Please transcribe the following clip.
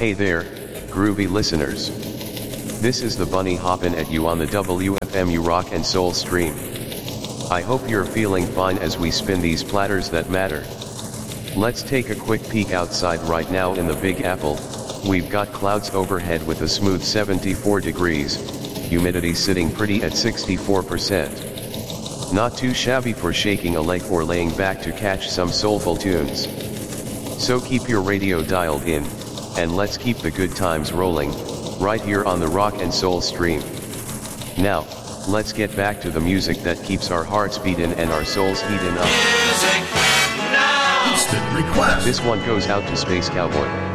Hey there, groovy listeners. This is the Bunny hoppin' at you on the WFMU Rock and Soul stream. I hope you're feeling fine as we spin these platters that matter. Let's take a quick peek outside right now in the Big Apple. We've got clouds overhead with a smooth 74 degrees, humidity sitting pretty at 64%. Not too shabby for shaking a leg or laying back to catch some soulful tunes. So keep your radio dialed in, and let's keep the good times rolling, right here on the Rock and Soul stream. Now, let's get back to the music that keeps our hearts beatin' and our souls heatin' up. Music now. Instant request. This one goes out to Space Cowboy.